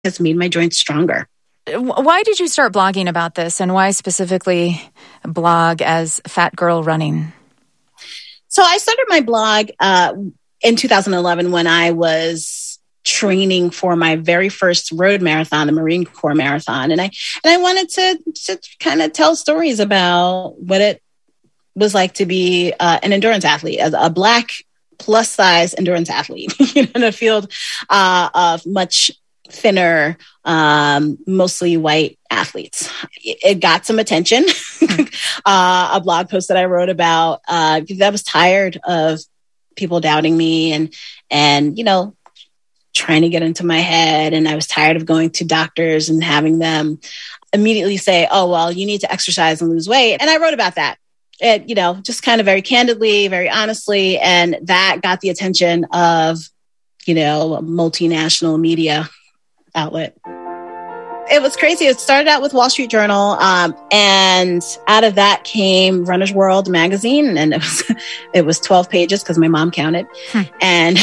has made my joints stronger. Why did you start blogging about this, and why specifically blog as Fat Girl Running? So I started my blog in 2011 when I was training for my very first road marathon, the Marine Corps Marathon. And I wanted to kind of tell stories about what it was like to be an endurance athlete, a Black plus size endurance athlete in a field of much thinner, mostly white athletes. It got some attention. A blog post that I wrote about that was tired of people doubting me and trying to get into my head. And I was tired of going to doctors and having them immediately say, oh, well, you need to exercise and lose weight. And I wrote about that. Just kind of very candidly, very honestly. And that got the attention of, a multinational media outlet. It was crazy. It started out with Wall Street Journal. And out of that came Runner's World magazine. And it was 12 pages because my mom counted. And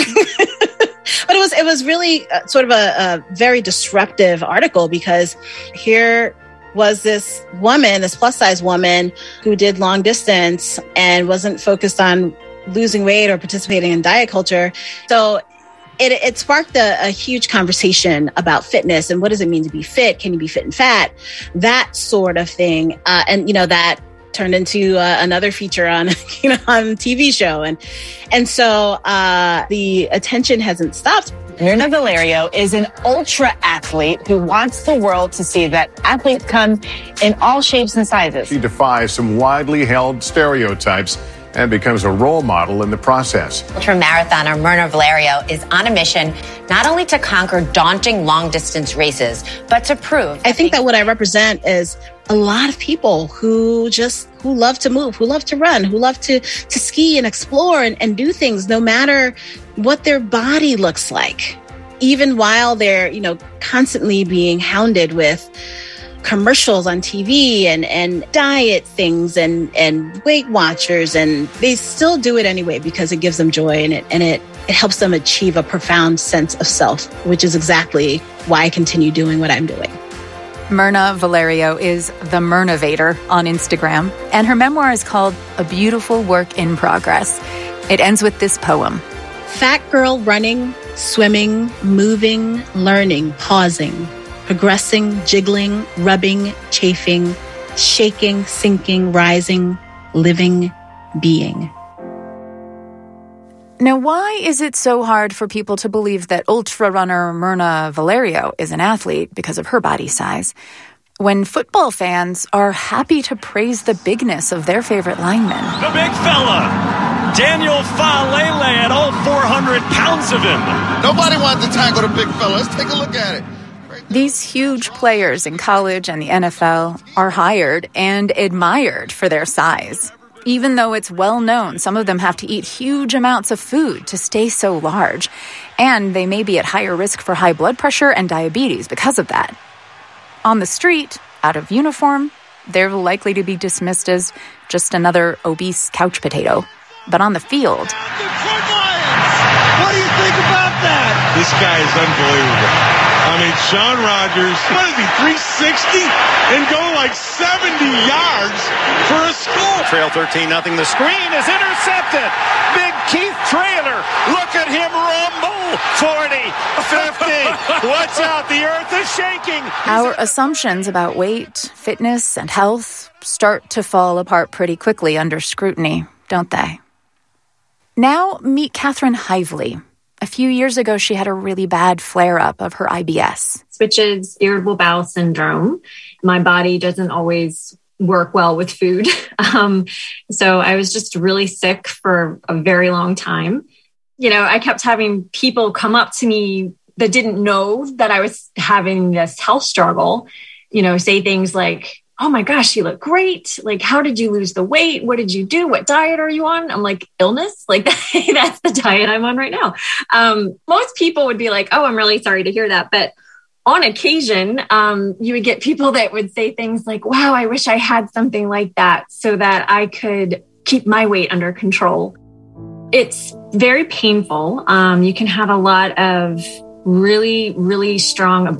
but it was really sort of a very disruptive article, because here was this woman, this plus size woman who did long distance and wasn't focused on losing weight or participating in diet culture. So it sparked a huge conversation about fitness and what does it mean to be fit? Can you be fit and fat? That sort of thing. And that turned into another feature on, on TV show. And so the attention hasn't stopped. Myrna Valerio is an ultra athlete who wants the world to see that athletes come in all shapes and sizes. She defies some widely held stereotypes and becomes a role model in the process. Ultramarathoner Myrna Valerio is on a mission not only to conquer daunting long-distance races, but to prove... I think that what I represent is a lot of people who love to move, who love to run, who love to ski and explore and do things no matter what their body looks like. Even while they're, constantly being hounded with commercials on TV and diet things and Weight Watchers, and they still do it anyway because it gives them joy and it helps them achieve a profound sense of self, which is exactly why I continue doing what I'm doing. Myrna Valerio is the Myrnavator on Instagram, and her memoir is called A Beautiful Work in Progress. It ends with this poem. Fat girl running, swimming, moving, learning, pausing, progressing, jiggling, rubbing, chafing, shaking, sinking, rising, living, being. Now, why is it so hard for people to believe that ultra runner Myrna Valerio is an athlete because of her body size, when football fans are happy to praise the bigness of their favorite lineman? The big fella, Daniel Faalele, at all 400 pounds of him. Nobody wanted to tackle the big fella. Let's take a look at it. These huge players in college and the NFL are hired and admired for their size. Even though it's well known, some of them have to eat huge amounts of food to stay so large, and they may be at higher risk for high blood pressure and diabetes because of that. On the street, out of uniform, they're likely to be dismissed as just another obese couch potato. But on the field... Detroit Lions! What do you think about that? This guy is unbelievable. I mean, Sean Rogers, what is he, 360? And going like 70 yards for a score. Trail 13-0. The screen is intercepted. Big Keith Trailer. Look at him rumble. 40, 50. Watch out, the earth is shaking. Our assumptions about weight, fitness, and health start to fall apart pretty quickly under scrutiny, don't they? Now, meet Katherine Hively. A few years ago, she had a really bad flare-up of her IBS. Which is irritable bowel syndrome. My body doesn't always work well with food. So I was just really sick for a very long time. I kept having people come up to me that didn't know that I was having this health struggle, say things like, oh my gosh, you look great. Like, how did you lose the weight? What did you do? What diet are you on? I'm like, illness? Like, that's the diet I'm on right now. Most people would be like, oh, I'm really sorry to hear that. But on occasion, you would get people that would say things like, wow, I wish I had something like that so that I could keep my weight under control. It's very painful. You can have a lot of really, really strong